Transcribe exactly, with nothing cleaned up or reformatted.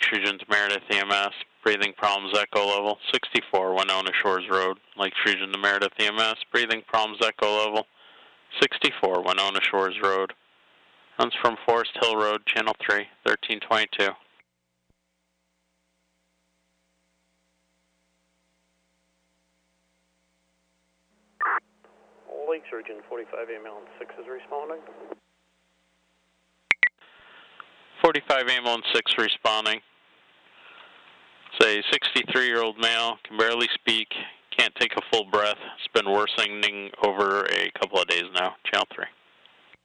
Region to Meredith E M S. Breathing problems, echo level. sixty-four, Winona Shores Road, Lake Region to Meredith E M S. Breathing problems, echo level. sixty-four, Winona Shores Road. Runs from Forest Hill Road, Channel three, thirteen twenty-two. Lake Surgeon forty-five ambulance six is responding. forty-five ambulance six responding. It's a sixty-three-year-old male, can barely speak, can't take a full breath. It's been worsening over a couple of days now. Channel three.